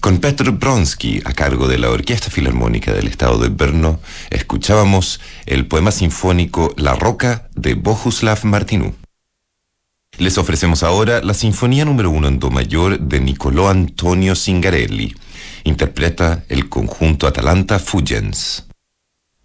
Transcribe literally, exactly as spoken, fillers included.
Con Petr Bronsky a cargo de la Orquesta Filarmónica del Estado de Brno, escuchábamos el poema sinfónico La Roca de Bohuslav Martinů. Les ofrecemos ahora la Sinfonía número uno en Do mayor de Niccolò Antonio Zingarelli. Interpreta el conjunto Atalanta Fugens.